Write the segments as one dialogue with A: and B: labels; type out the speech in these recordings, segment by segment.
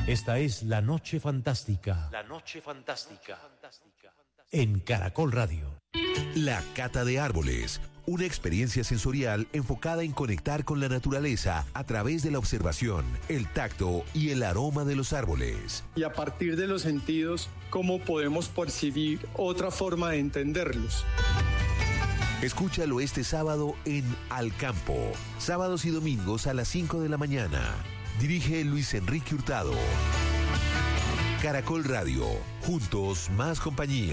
A: Esta es La Noche Fantástica. La Noche Fantástica. En Caracol Radio.
B: La Cata de Árboles. Una experiencia sensorial enfocada en conectar con la naturaleza a través de la observación, el tacto y el aroma de los árboles.
C: Y a partir de los sentidos, ¿cómo podemos percibir otra forma de entenderlos?
B: Escúchalo este sábado en Al Campo. Sábados y domingos a las 5 de la mañana. Dirige Luis Enrique Hurtado. Caracol Radio. Juntos, más compañía.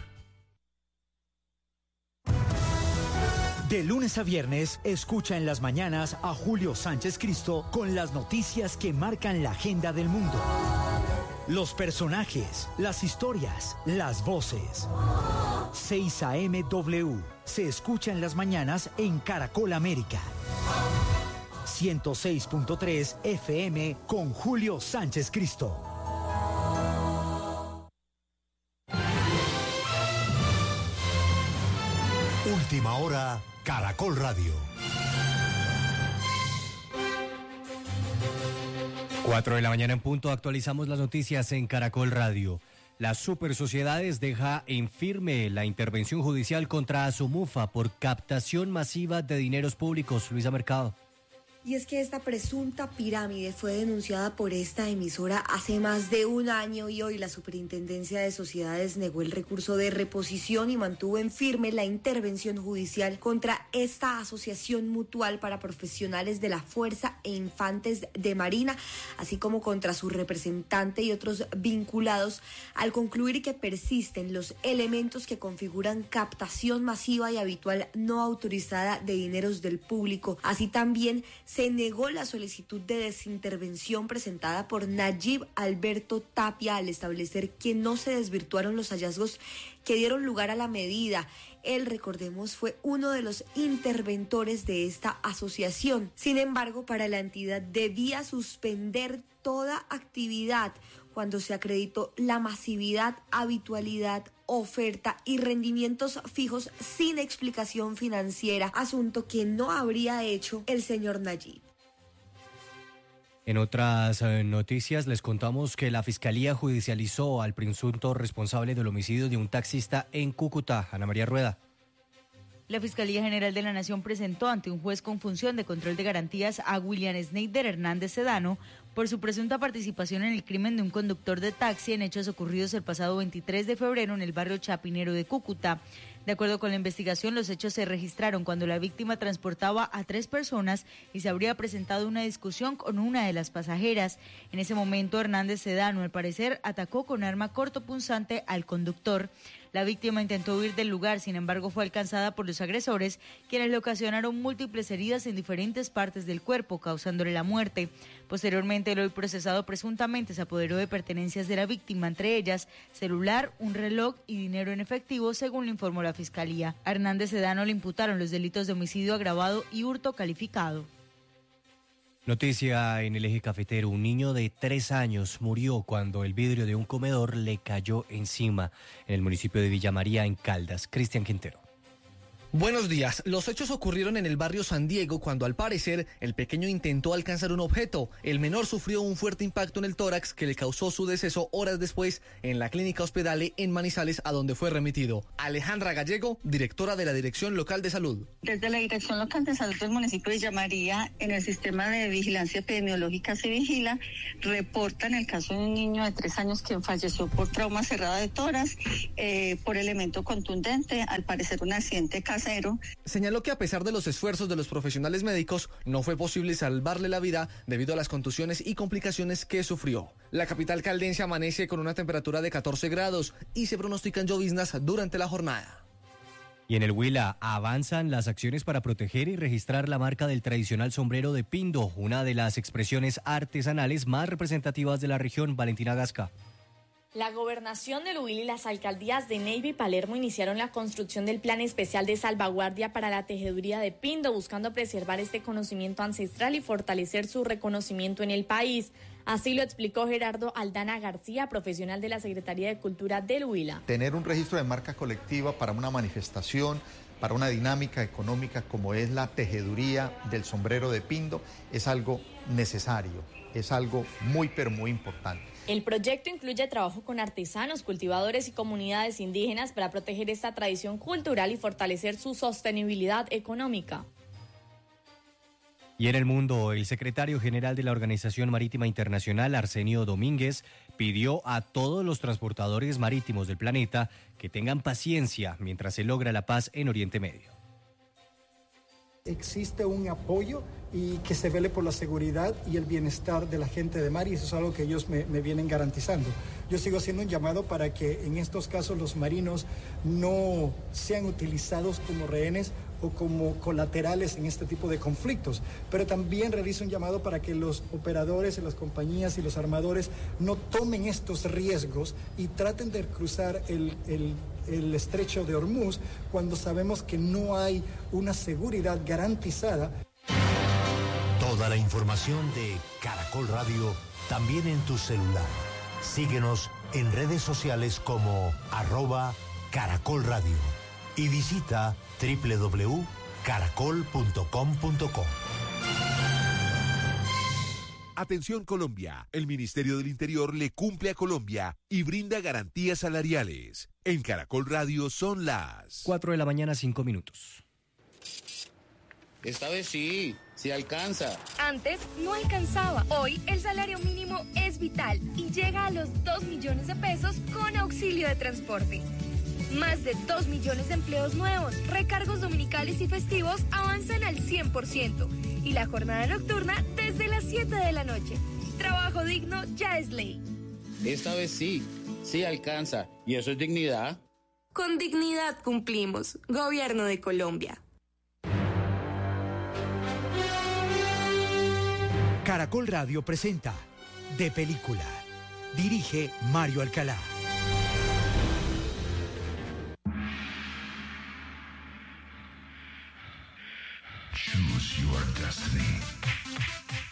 D: De lunes a viernes, escucha en las mañanas a Julio Sánchez Cristo con las noticias que marcan la agenda del mundo. Los personajes, las historias, las voces. 6 AM-W. Se escucha en las mañanas en Caracol América. 106.3 FM con Julio Sánchez Cristo.
E: Última hora, Caracol Radio.
F: 4 de la mañana en punto, actualizamos las noticias en Caracol Radio. Las Supersociedades deja en firme la intervención judicial contra Asumufa por captación masiva de dineros públicos. Luisa Mercado.
G: Y es que esta presunta pirámide fue denunciada por esta emisora hace más de un año y hoy la Superintendencia de Sociedades negó el recurso de reposición y mantuvo en firme la intervención judicial contra esta asociación mutual para profesionales de la Fuerza e Infantes de Marina, así como contra su representante y otros vinculados, al concluir que persisten los elementos que configuran captación masiva y habitual no autorizada de dineros del público. Así también se negó la solicitud de desintervención presentada por Nayib Alberto Tapia al establecer que no se desvirtuaron los hallazgos que dieron lugar a la medida. Él, recordemos, fue uno de los interventores de esta asociación. Sin embargo, para la entidad debía suspender toda actividad cuando se acreditó la masividad, habitualidad, oferta y rendimientos fijos sin explicación financiera, asunto que no habría hecho el señor Nayib.
F: En otras noticias les contamos que la Fiscalía judicializó al presunto responsable del homicidio de un taxista en Cúcuta. Ana María Rueda.
H: La Fiscalía General de la Nación presentó ante un juez con función de control de garantías a William Sneider Hernández Sedano por su presunta participación en el crimen de un conductor de taxi en hechos ocurridos el pasado 23 de febrero en el barrio Chapinero de Cúcuta. De acuerdo con la investigación, los hechos se registraron cuando la víctima transportaba a 3 personas y se habría presentado una discusión con una de las pasajeras. En ese momento, Hernández Sedano, al parecer, atacó con arma cortopunzante al conductor. La víctima intentó huir del lugar, sin embargo fue alcanzada por los agresores, quienes le ocasionaron múltiples heridas en diferentes partes del cuerpo, causándole la muerte. Posteriormente, el hoy procesado presuntamente se apoderó de pertenencias de la víctima, entre ellas celular, un reloj y dinero en efectivo, según lo informó la Fiscalía. A Hernández Sedano le imputaron los delitos de homicidio agravado y hurto calificado.
F: Noticia en el eje cafetero, un niño de 3 años murió cuando el vidrio de un comedor le cayó encima en el municipio de Villa María, en Caldas. Cristian Quintero.
I: Buenos días. Los hechos ocurrieron en el barrio San Diego cuando al parecer el pequeño intentó alcanzar un objeto. El menor sufrió un fuerte impacto en el tórax que le causó su deceso horas después en la clínica Hospedale en Manizales, a donde fue remitido. Alejandra Gallego, directora de la Dirección Local de Salud.
J: Desde la Dirección Local de Salud del municipio de Villa María, en el sistema de vigilancia epidemiológica se vigila, reportan el caso de un niño de 3 años que falleció por trauma cerrada de tórax, por elemento contundente, al parecer un accidente casero.
I: Señaló que a pesar de los esfuerzos de los profesionales médicos, no fue posible salvarle la vida debido a las contusiones y complicaciones que sufrió. La capital caldense amanece con una temperatura de 14 grados y se pronostican lloviznas durante la jornada.
F: Y en el Huila avanzan las acciones para proteger y registrar la marca del tradicional sombrero de Pindo, una de las expresiones artesanales más representativas de la región. Valentina Gasca.
K: La gobernación del Huila y las alcaldías de Neiva y Palermo iniciaron la construcción del plan especial de salvaguardia para la tejeduría de Pindo, buscando preservar este conocimiento ancestral y fortalecer su reconocimiento en el país. Así lo explicó Gerardo Aldana García, profesional de la Secretaría de Cultura del Huila.
L: Tener un registro de marca colectiva para una manifestación para una dinámica económica como es la tejeduría del sombrero de Pindo, es algo necesario, es algo muy, pero muy importante.
K: El proyecto incluye trabajo con artesanos, cultivadores y comunidades indígenas para proteger esta tradición cultural y fortalecer su sostenibilidad económica.
F: Y en el mundo, el secretario general de la Organización Marítima Internacional, Arsenio Domínguez, pidió a todos los transportadores marítimos del planeta que tengan paciencia mientras se logra la paz en Oriente Medio.
M: Existe un apoyo y que se vele por la seguridad y el bienestar de la gente de mar, y eso es algo que ellos me vienen garantizando. Yo sigo haciendo un llamado para que en estos casos los marinos no sean utilizados como rehenes o como colaterales en este tipo de conflictos, pero también realizo un llamado para que los operadores, las compañías y los armadores no tomen estos riesgos y traten de cruzar el estrecho de Hormuz cuando sabemos que no hay una seguridad garantizada.
E: Toda la información de Caracol Radio también en tu celular. Síguenos en redes sociales como @Caracol Radio y visita www.caracol.com.co.
B: Atención Colombia, el Ministerio del Interior le cumple a Colombia y brinda garantías salariales. En Caracol Radio son las
F: 4 de la mañana, 5 minutos.
N: Esta vez sí alcanza.
O: Antes no alcanzaba. Hoy el salario mínimo es vital y llega a los 2 millones de pesos con auxilio de transporte. Más de 2 millones de empleos nuevos, recargos dominicales y festivos avanzan al 100% y la jornada nocturna desde las 7 de la noche. Trabajo digno ya es ley.
N: Esta vez sí alcanza. ¿Y eso es dignidad?
O: Con dignidad cumplimos. Gobierno de Colombia.
D: Caracol Radio presenta De Película. Dirige Mario Alcalá.
B: Choose your destiny.